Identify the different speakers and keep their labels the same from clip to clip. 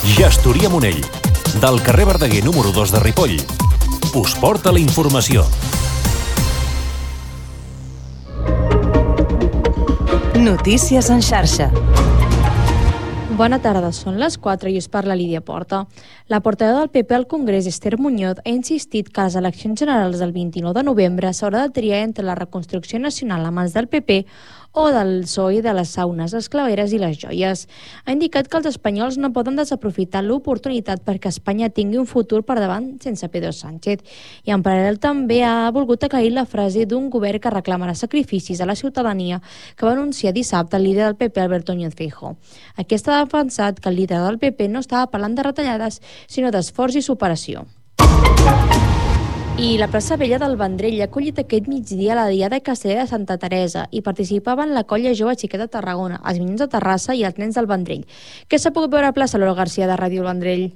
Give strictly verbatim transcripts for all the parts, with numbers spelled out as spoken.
Speaker 1: Gestoria Monell, del carrer Verdaguer número dos de Ripoll, us porta la informació.
Speaker 2: Notícies en xarxa.
Speaker 3: Bona tarda, són les quatre i us parla Lídia Porta. La portaveu del P P al Congrés, Esther Muñoz, ha insistit que a les eleccions generals del vint-i-nou de novembre s'haurà de triar entre la reconstrucció nacional a mans del P P o del P S O E de les saunes, les claveres i les joies. Ha indicat que els espanyols no poden desaprofitar l'oportunitat perquè Espanya tingui un futur per davant sense Pedro Sánchez. I en paral·lel també ha volgut aclarir la frase d'un govern que reclamarà sacrificis a la ciutadania que va anunciar dissabte el líder del P P, Alberto Núñez Feijóo. Aquesta ha pensat que el líder del P P no estava parlant de retallades, sinó d'esforç i superació. I la plaça Vella del Vendrell ha acollit aquest migdia la Diada Castellera de Santa Teresa i participaven la colla jove xiqueta de Tarragona, els Minyons de Terrassa i els nens del Vendrell. Què s'ha pogut veure a plaça, Lola Garcia, de Ràdio El Vendrell?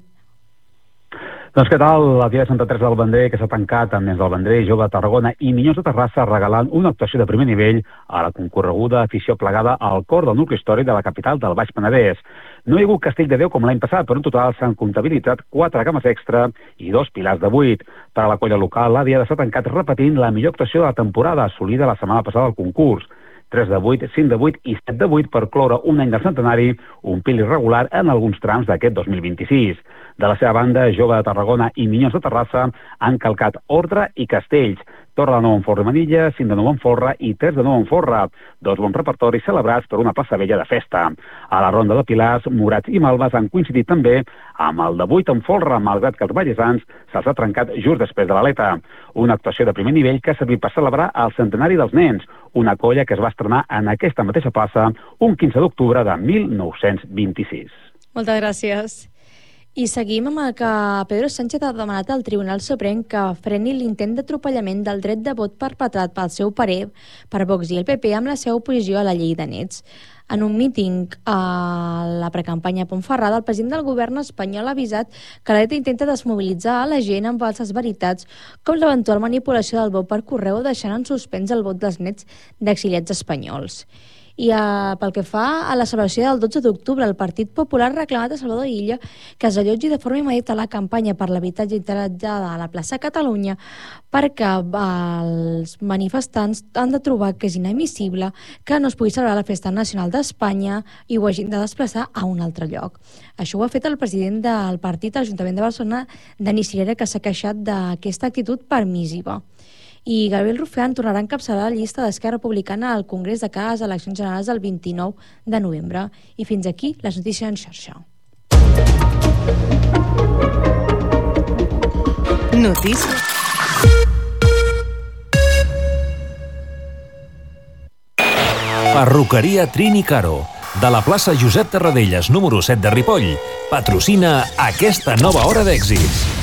Speaker 4: Doncs què tal? La Diada de Santa Teresa del Vendrell, que s'ha tancat amb nens del Vendrell, jove de Tarragona i Minyons de Terrassa, regalant una actuació de primer nivell a la concorreguda afició plegada al cor del nucli històric de la capital del Baix Penedès. No hi ha hagut castell de Déu com l'any passat, però en total s'han comptabilitzat quatre cames extra i dos pilars de vuit. Per a la colla local, la Diada s'ha tancat repetint la millor actuació de la temporada, assolida la setmana passada al concurs. tres de vuit, cinc de vuit i set de vuit per cloure un any del centenari, un pil irregular en alguns trams d'aquest dos mil vint-i-sis. De la seva banda, Jove de Tarragona i Minyons de Terrassa han calcat ordre i castells. Torre de nou en forra i manilla, cinc de nou en forra i tres de nou en forra. Dos bons repertoris celebrats per una plaça vella de festa. A la ronda de pilars, morats i malves han coincidit també amb el de vuit en folre, malgrat que els vallesans se'ls ha trencat just després de l'aleta. Una actuació de primer nivell que ha servit per celebrar el centenari dels nens, una colla que es va estrenar en aquesta mateixa plaça un quinze d'octubre de mil nou-cents vint-i-sis.
Speaker 3: Moltes gràcies. I seguim amb el que Pedro Sánchez ha demanat al Tribunal Suprem que freni l'intent d'atropellament del dret de vot perpetrat pel seu parer per Vox i el P P amb la seva oposició a la llei de nets. En un míting a la precampanya a Pontferrada, el president del govern espanyol ha avisat que la dreta intenta desmobilitzar a la gent amb falses veritats com l'eventual manipulació del vot per correu deixant en suspens el vot dels nets d'exiliats espanyols. I uh, pel que fa a la celebració del dotze d'octubre, el Partit Popular ha reclamat a Salvador Illa que es allotgi de forma immediata la campanya per l'habitatge interallada a la plaça Catalunya perquè els manifestants han de trobar que és inadmissible que no es pugui celebrar la Festa Nacional d'Espanya i ho hagin de desplaçar a un altre lloc. Això ho ha fet el president del partit a l'Ajuntament de Barcelona, Dani Sirera, que s'ha queixat d'aquesta actitud permissiva. I Gabriel Rufián tornarà a encapçalar la llista d'Esquerra Republicana al Congrés de cara a les eleccions generals del vint-i-nou de novembre. I fins aquí les notícies en xarxa.
Speaker 2: Notícies.
Speaker 1: Perruqueria Trini Caro, de la plaça Josep Tarradellas número set de Ripoll, patrocina aquesta nova hora d'èxits.